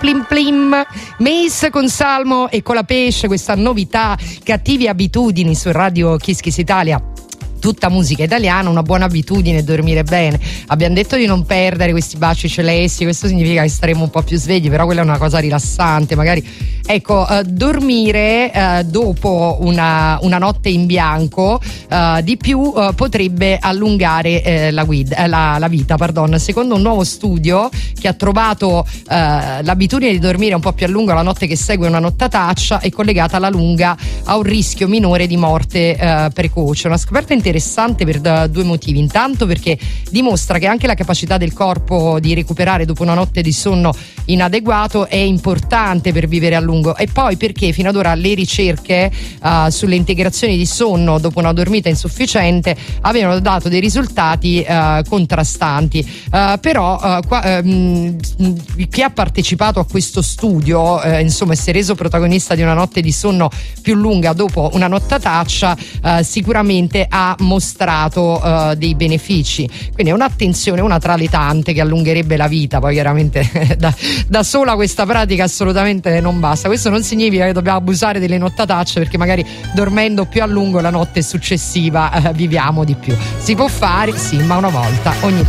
Plim plim, Mace con Salmo e con la pesce, questa novità, Cattive abitudini su Radio Kiss Kiss Italia. Tutta musica italiana, una buona abitudine dormire bene. Abbiamo detto di non perdere questi baci celesti, questo significa che staremo un po' più svegli, però quella è una cosa rilassante, magari ecco, dormire dopo una notte in bianco di più potrebbe allungare la vita, pardon. Secondo un nuovo studio che ha trovato l'abitudine di dormire un po' più a lungo la notte che segue una nottataccia è collegata alla lunga a un rischio minore di morte precoce. Una scoperta interessante per due motivi: intanto perché dimostra che anche la capacità del corpo di recuperare dopo una notte di sonno inadeguato è importante per vivere a lungo, e poi perché fino ad ora le ricerche sulle integrazioni di sonno dopo una dormita insufficiente avevano dato dei risultati contrastanti, però chi ha partecipato a questo studio insomma si è reso protagonista di una notte di sonno più lunga dopo una nottataccia, sicuramente ha mostrato dei benefici, quindi è un'attenzione, una tra le tante, che allungherebbe la vita. Poi chiaramente da sola questa pratica assolutamente non basta. Questo non significa che dobbiamo abusare delle nottatacce, perché magari dormendo più a lungo la notte successiva viviamo di più. Si può fare, sì, ma una volta ogni